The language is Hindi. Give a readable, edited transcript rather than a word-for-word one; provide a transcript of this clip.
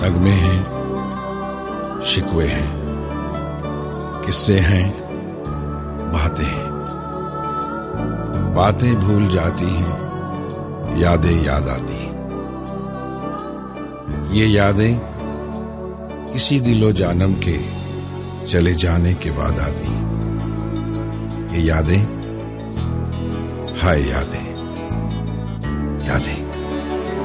नगमे हैं, शिकवे हैं, किस्से हैं, बातें हैं। बातें भूल जाती हैं, यादें याद आती हैं। ये यादें किसी दिलो जानम के चले जाने के बाद आती हैं। ये यादें, हाय यादें, यादें।